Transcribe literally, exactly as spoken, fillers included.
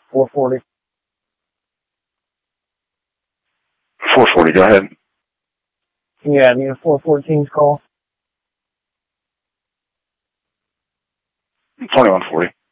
four forty. four forty, go ahead. Yeah, I need a four fourteen's call. twenty-one forty.